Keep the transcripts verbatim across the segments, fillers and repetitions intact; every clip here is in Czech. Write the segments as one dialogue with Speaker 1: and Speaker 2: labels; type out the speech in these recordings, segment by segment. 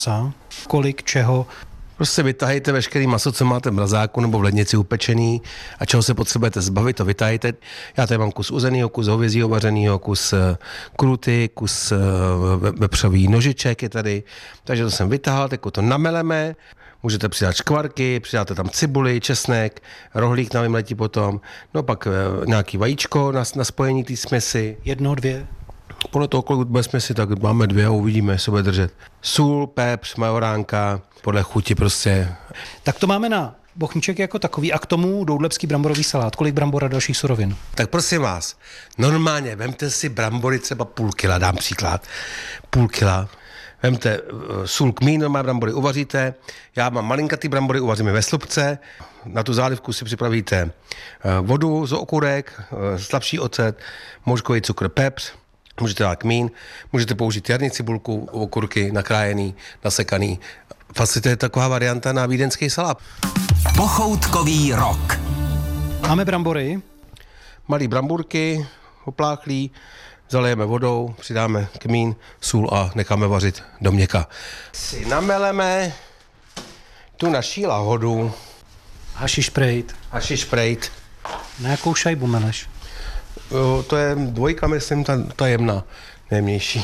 Speaker 1: Co? Kolik čeho?
Speaker 2: Prostě vytahejte veškerý maso, co máte v mrazáku nebo v lednici upečený a čeho se potřebujete zbavit, to vytahejte. Já tady mám kus uzenýho, kus hovězího vařenýho, kus kruty, kus vepřový nožiček je tady. Takže to jsem vytahal, teď to nameleme. Můžete přidat škvarky, přidáte tam cibuli, česnek, rohlík na vymletí potom, no pak nějaký vajíčko na, na spojení té směsi.
Speaker 1: Jedno, dvě?
Speaker 2: Podle toho, kolik bude směsi, tak máme dvě a uvidíme, jestli bude držet. Sůl, pepř, majoránka, podle chuti prostě.
Speaker 1: Tak to máme na bochníček jako takový a k tomu doudlebský bramborový salát. Kolik brambor a dalších surovin?
Speaker 2: Tak prosím vás, normálně vemte si brambory třeba půl kila, dám příklad, půl kila. Vemte sůl, kmín, normálně brambory uvaříte, já mám malinkatý brambory, uvaříme ve slupce, na tu zálivku si připravíte vodu z okurek, slabší ocet, moučkový cukr, pepř, můžete dát kmín, můžete použít jarní cibulku, okurky nakrájený, nasekaný. Vlastně to je taková varianta na vídeňský salát.
Speaker 3: Pochoutkový rok.
Speaker 1: Máme brambory.
Speaker 2: Malý bramburky, opláchlý, zalejeme vodou, přidáme kmín, sůl a necháme vařit do měka. Si nameleme tu naší lahodu.
Speaker 1: Hašiš prejt.
Speaker 2: Hašiš prejt.
Speaker 1: Na jakou šajbu meleš?
Speaker 2: Jo, to je dvojka, myslím, ta, ta jemná, nejjemnější.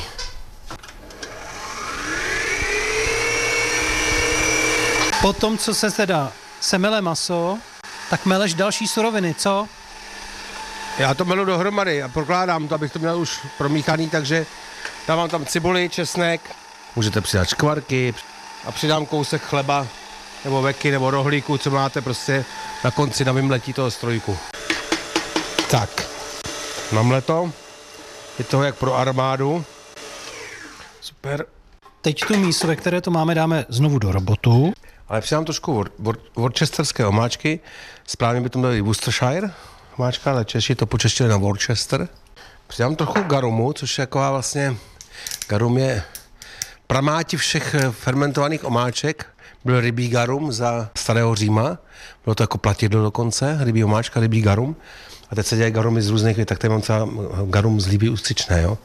Speaker 1: Potom, co se teda semele maso, tak meleš další suroviny, co?
Speaker 2: Já to melu dohromady a prokládám to, abych to měl už promíchaný, takže dávám tam cibuli, česnek, můžete přidat škvarky a přidám kousek chleba nebo veky nebo rohlíku, co máte prostě na konci na vymletí toho strojku. Tak, namleto, je toho jak pro armádu. Super.
Speaker 1: Teď tu mísu, ve které to máme, dáme znovu do robotu.
Speaker 2: Ale přidám trošku worcesterské omáčky, správně by to mělo i Worcestershire omáčka, ale Češi to počeštili na Worcester. Přidám trochu garumu, což je taková vlastně, garum je pramáti všech fermentovaných omáček. Byl rybí garum za starého Říma, bylo to jako platidlo dokonce, rybí omáčka, rybí garum. A teď se dělají garumy z různých, tak tady mám třeba garum z líbí ústřičné, jo.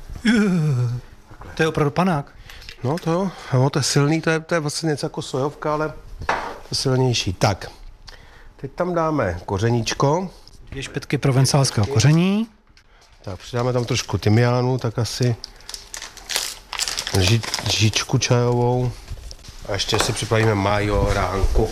Speaker 1: To je opravdu panák.
Speaker 2: No to jo, no, to je silný, to je, to je vlastně něco jako sojovka, ale to silnější. Tak, teď tam dáme kořeníčko.
Speaker 1: Dvě špetky provencálského koření.
Speaker 2: Tak přidáme tam trošku tymiánu, tak asi ži, žičku čajovou. A ještě si připravíme majoránku.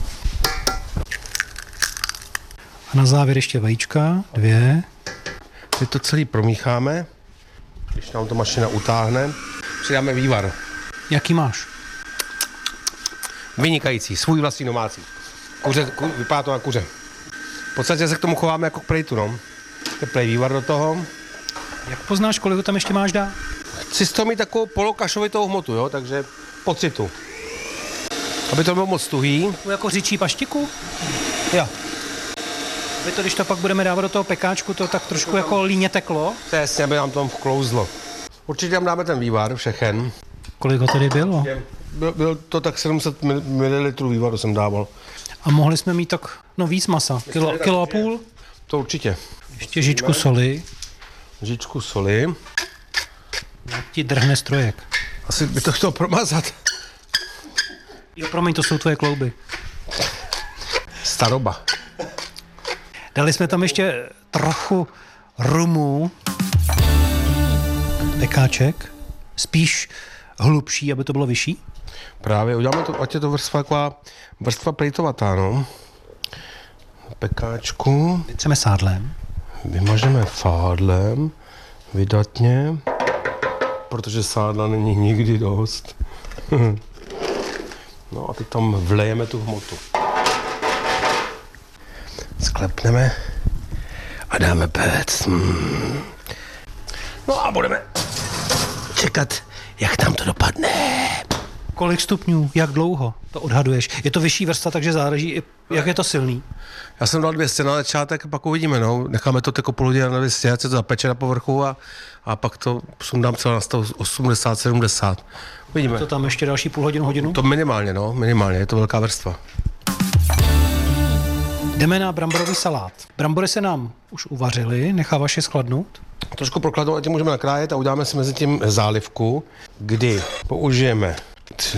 Speaker 1: A na závěr ještě vajíčka, dvě.
Speaker 2: Teď to celý promícháme. Když nám to mašina utáhne, přidáme vývar.
Speaker 1: Jaký máš?
Speaker 2: Vynikající, svůj vlastní domácí. Kuře, ku, vypadá to na kuře. V podstatě se k tomu chováme jako k prejtu, no. Teplej vývar do toho.
Speaker 1: Jak poznáš, kolik ho tam ještě máš dát?
Speaker 2: Chci z toho mít takovou polokašovitou hmotu, jo, takže pocitu. Aby to bylo moc tuhý.
Speaker 1: Jako řičí paštiku?
Speaker 2: Jo.
Speaker 1: Aby to, když to pak budeme dávat do toho pekáčku, to tak trošku jako líně teklo?
Speaker 2: Přesně, aby nám to vklouzlo. Určitě tam dáme ten vývar, všechen.
Speaker 1: Kolik ho tady bylo?
Speaker 2: Byl, byl to tak sedm set mililitrů vývaru jsem dával.
Speaker 1: A mohli jsme mít tak, no víc masa, kilo, kilo a půl?
Speaker 2: To určitě.
Speaker 1: Ještě žičku soli.
Speaker 2: Žičku soli.
Speaker 1: Jak ti drhne strojek.
Speaker 2: Asi by to chtěl promazat.
Speaker 1: Jo, promiň, to jsou tvoje klouby.
Speaker 2: Staroba.
Speaker 1: Dali jsme tam ještě trochu rumu. Pekáček. Spíš hlubší, aby to bylo vyšší.
Speaker 2: Právě, uděláme to, ať je to vrstva taková, vrstva plejtovatá, no. Pekáčku.
Speaker 1: Teď chceme sádlem.
Speaker 2: Vymažeme fádlem, vydatně, protože sádla není nikdy dost. No a teď tam vlejeme tu hmotu. Sklepneme a dáme pec. Hmm. No a budeme čekat, jak tam to dopadne.
Speaker 1: Kolik stupňů, jak dlouho to odhaduješ? Je to vyšší vrstva, takže záleží, jak je to silný.
Speaker 2: Já jsem dal dvě stě na začátek, pak uvidíme, no. Necháme to jako půl hodiny na dvě stě, ať se to zapeče na povrchu a, a pak to sundám třeba na sto osmdesát sedmdesát. Uvidíme.
Speaker 1: To tam ještě další půl hodinu, hodinu?
Speaker 2: To minimálně, no, minimálně, je to velká vrstva.
Speaker 1: Jdeme na bramborový salát. Brambory se nám už uvařily, necháváš je schladnout?
Speaker 2: Trošku prokladnout, ať je můžeme nakrájet a uděláme si mezi tím zálivku, kdy použijeme